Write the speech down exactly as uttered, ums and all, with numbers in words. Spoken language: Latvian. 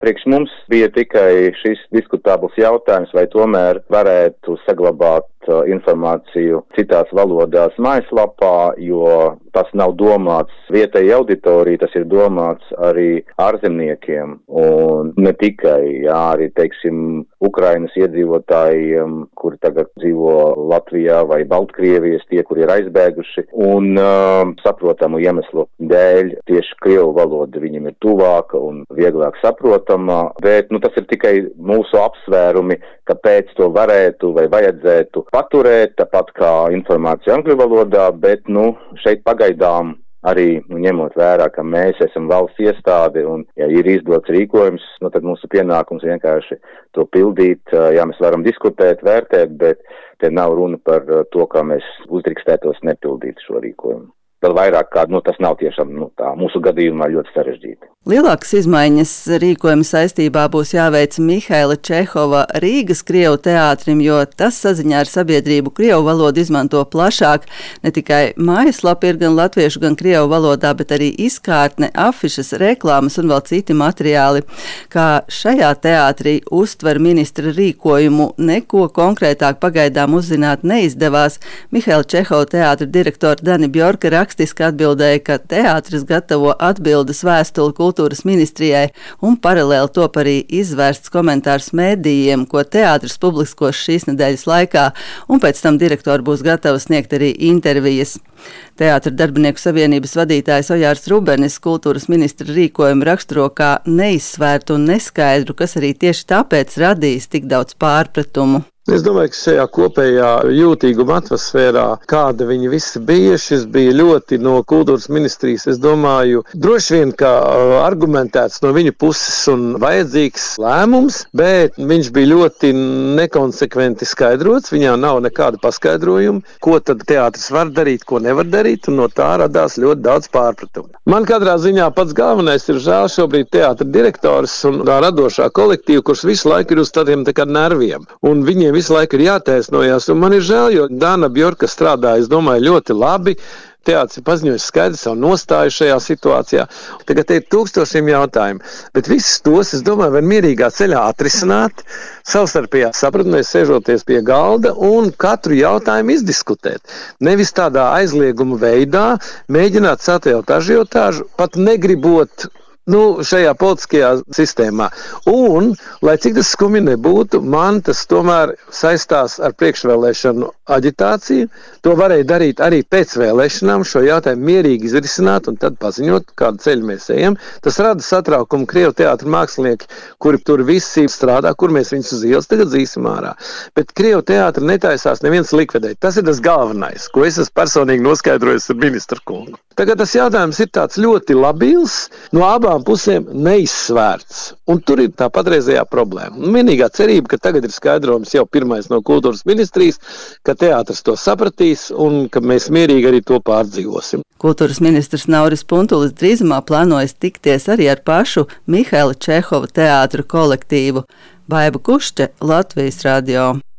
Priekš mums bija tikai šis diskutabls jautājums, vai tomēr varētu saglabāt uh, informāciju citās valodās mājaslapā, jo tas nav domāts vietējai auditorijai, tas ir domāts arī ārzemniekiem un ne tikai, jā, arī, teiksim, Ukrainas iedzīvotājiem, kuri tagad dzīvo Latvijā vai Baltkrievijas, tie, kuri ir aizbēguši, un uh, saprotamu iemeslu dēļ tieši krievu valoda viņam ir tuvāka un vieglāk saprotama, bet, nu, tas ir tikai mūsu apsvērumi, kāpēc to varētu vai vajadzētu paturēt, tāpat kā informācija angļu valodā, bet, nu, šeit pagaidām arī, nu, ņemot vērā, ka mēs esam valsts iestāde un, ja ir izdots rīkojums, nu, tad mūsu pienākums vienkārši to pildīt. Jā, mēs varam diskutēt, vērtēt, bet te nav runa par to, kā mēs uzdrīkstētos nepildīt šo rīkojumu. Vēl vairāk kā, nu, tas nav tiešām, nu, tā mūsu gadījumā ļoti sarežģīti. Lielākas izmaiņas rīkojuma saistībā būs jāveic Mihaila Čehova Rīgas Krievu teātrim, jo tas saziņā ar sabiedrību krievu valodu izmanto plašāk. Ne tikai mājaslapa ir gan latviešu, gan krievu valodā, bet arī izkārtne, afišas, reklāmas un vēl citi materiāli. Kā šajā teātrī uztver ministra rīkojumu, neko konkrētāk pagaidām uzzināt neizdevās. Mihaila Čehova teātra direktora Dani Bjorka rakstiski atbildēja, ka teātris gatavo atbildes vēstuli kultūras ministrijai un paralēli top arī izvērsts komentārs mēdījiem, ko teātris publiskos šīs nedēļas laikā, un pēc tam direktori būs gatavi sniegt arī intervijas. Teātra darbinieku savienības vadītājs Ojārs Rubenis kultūras ministra rīkojumu raksturo kā neizsvērtu un neskaidru, kas arī tieši tāpēc radīs tik daudz pārpratumu. Es domāju, ka šajā kopējā jūtīguma atmosfērā, kāda viņi visi bija, šis bija ļoti no kultūras ministrijas, es domāju, droši vien, ka argumentēts no viņa puses un vajadzīgs lēmums, bet viņš bija ļoti nekonsekventi skaidrots, viņā nav nekāda paskaidrojuma, ko tad teātris var darīt, ko nevar darīt, un no tā radās ļoti daudz pārpratumu. Man katrā ziņā pats galvenais ir žēl šobrīd teātra direktors un tā radošā kolektīva, kurš visu laiku ir uz tādiem tā kā nerviem, un viņiem visu laiku ir jātaisnojās, un man ir žēl, jo Dana Bjorka strādā, es domāju, ļoti labi. Teātris ir paziņojis skaidri savu nostāju šajā situācijā. Tagad te ir tūkstošiem jautājumu, bet visus tos, es domāju, var mierīgā ceļā atrisināt, savstarpējā sapratnē sēžoties pie galda un katru jautājumu izdiskutēt. Nevis tādā aizlieguma veidā mēģināt satelt ažiotāžu, pat negribot Nu, šajā politiskajā sistēmā. Un, lai cik tas skumi nebūtu, man tas tomēr saistās ar priekšvēlēšanu aģitāciju. To varēja darīt arī pēc vēlēšanām, šo jautājumu mierīgi izrisināt un tad paziņot, kādu ceļu mēs ejam. Tas rada satraukumu Krievu teātra mākslinieki, kuri tur visi strādā, kur mēs viņus uz ielas tagad zīsim ārā. Bet Krievu teātra netaisās neviens likvidēt. Tas ir tas galvenais, ko es esmu personīgi noskaidrojis ar ministru kungu. Tagad tas jautājums ir tāds ļoti labils, no abām pusēm neizsvērts. Un tur ir tā patreizējā problēma. Un vienīgā cerība, ka tagad ir skaidrojums jau pirmais no kultūras ministrijas, ka teātris to sapratīs un ka mēs mierīgi arī to pārdzīvosim. Kultūras ministrs Nauris Puntulis drīzumā plānojas tikties arī ar pašu Mihaila Čehova teātra kolektīvu. Baiba Kušķe, Latvijas radio.